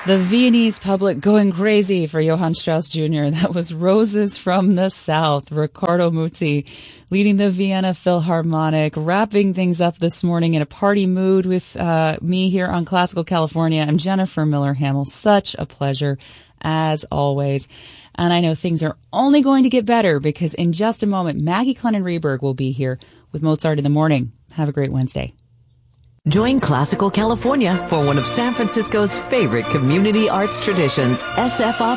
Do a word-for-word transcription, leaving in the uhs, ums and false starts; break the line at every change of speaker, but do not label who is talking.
The Viennese public going crazy for Johann Strauss Junior That was Roses from the South. Riccardo Muti leading the Vienna Philharmonic, wrapping things up this morning in a party mood with uh, me here on Classical California. I'm Jennifer Miller Hamill. Such a pleasure, as always. And I know things are only going to get better because in just a moment, Maggie Clennon-Reberg will be here with Mozart in the Morning. Have a great Wednesday.
Join Classical California for one of San Francisco's favorite community arts traditions, S F Op